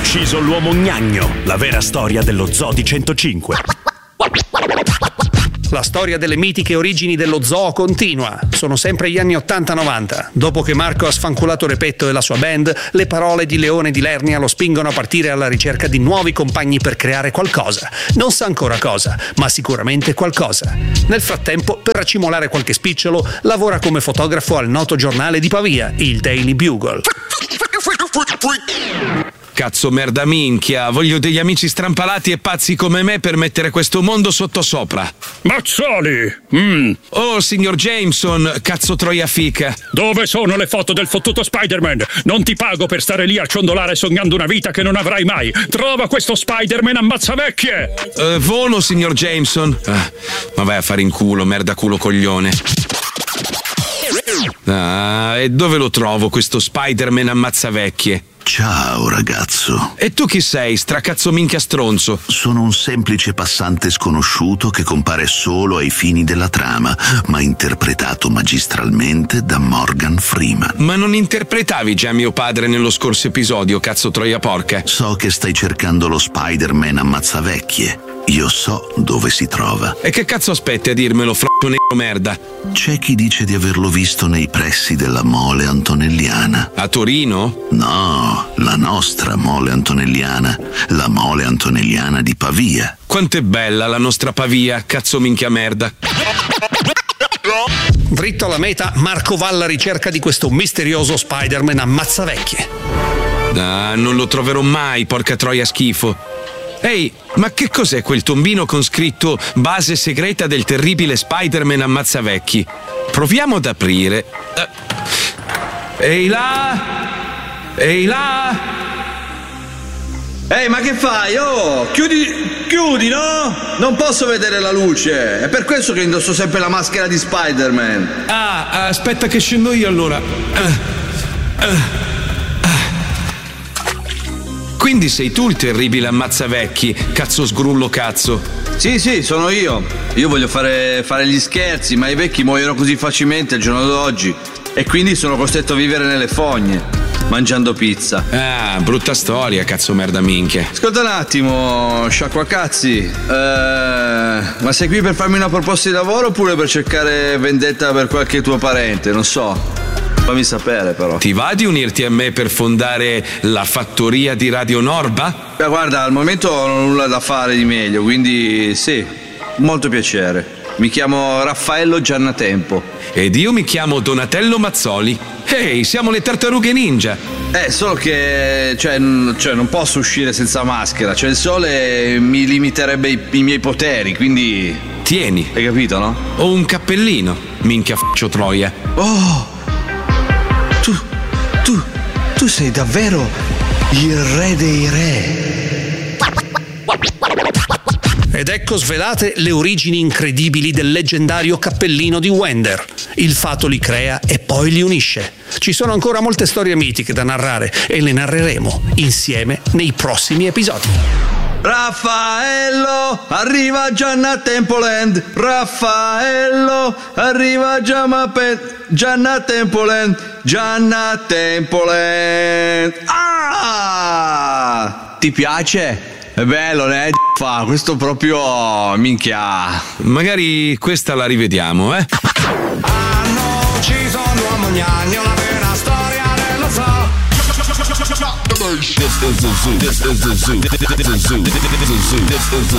ucciso l'uomo gnagno, la vera storia dello Zoo di 105. La storia delle mitiche origini dello zoo continua. Sono sempre gli anni 80-90. Dopo che Marco ha sfanculato Repetto e la sua band, le parole di Leone di Lernia lo spingono a partire alla ricerca di nuovi compagni per creare qualcosa. Non sa ancora cosa, ma sicuramente qualcosa. Nel frattempo, per racimolare qualche spicciolo, lavora come fotografo al noto giornale di Pavia, il Daily Bugle. Cazzo merda minchia, voglio degli amici strampalati e pazzi come me per mettere questo mondo sottosopra. Mazzoli! Oh, signor Jameson, cazzo troia fica. Dove sono le foto del fottuto Spider-Man? Non ti pago per stare lì a ciondolare sognando una vita che non avrai mai. Trova questo Spider-Man ammazzavecchie! Volo, signor Jameson. Ma vai a fare in culo, merda culo coglione. E dove lo trovo questo Spider-Man ammazzavecchie? Ciao ragazzo. E tu chi sei, stracazzo minchia stronzo? Sono un semplice passante sconosciuto che compare solo ai fini della trama, ma interpretato magistralmente da Morgan Freeman. Ma non interpretavi già mio padre nello scorso episodio, cazzo troia porca? So che stai cercando lo Spider-Man ammazzavecchie. Io so dove si trova. E che cazzo aspetti a dirmelo, f***o nero merda? C'è chi dice di averlo visto nei pressi della Mole Antonelliana. A Torino? No, la nostra Mole Antonelliana. La Mole Antonelliana di Pavia. Quanto è bella la nostra Pavia, cazzo minchia merda. Dritto alla meta, Marco va alla ricerca di questo misterioso Spider-Man ammazzavecchie. Non lo troverò mai, porca troia schifo. Ehi, ma che cos'è quel tombino con scritto base segreta del terribile Spider-Man ammazzavecchi? Proviamo ad aprire. Ehi là! Ehi là! Ehi, ma che fai? Oh, chiudi, no? Non posso vedere la luce. È per questo che indosso sempre la maschera di Spider-Man. Aspetta che scendo io allora. Quindi sei tu il terribile ammazzavecchi, cazzo sgrullo cazzo. Sì, sono io. Io voglio fare gli scherzi, ma i vecchi muoiono così facilmente al giorno d'oggi. E quindi sono costretto a vivere nelle fogne, mangiando pizza. Brutta storia, cazzo merda minchia. Ascolta un attimo, sciacquacazzi. Ma sei qui per farmi una proposta di lavoro oppure per cercare vendetta per qualche tuo parente? Non so. Fammi sapere però. Ti va di unirti a me per fondare la fattoria di Radio Norba? Beh, guarda, al momento non ho nulla da fare di meglio, quindi sì, molto piacere. Mi chiamo Raffaello Giannatempo. Ed io mi chiamo Donatello Mazzoli. Ehi, siamo le tartarughe ninja. Solo che cioè non posso uscire senza maschera. Cioè il sole mi limiterebbe i miei poteri, quindi. Tieni. Hai capito, no? Ho un cappellino. Minchia faccio troia. Oh! Tu sei davvero il re dei re. Ed ecco svelate le origini incredibili del leggendario cappellino di Wender. Il fato li crea e poi li unisce. Ci sono ancora molte storie mitiche da narrare e le narreremo insieme nei prossimi episodi. Raffaello, arriva Gianna Tempoland. Raffaello, arriva Gianna Tempoland. Gianna Tempoland. Ti piace? È bello, né? Fa questo proprio minchia. Magari questa la rivediamo, Hanno ucciso l'uomo gnagno, la vera storia dello zoo. This is the zoo. This is the zoo. This is the zoo. This is the zoo.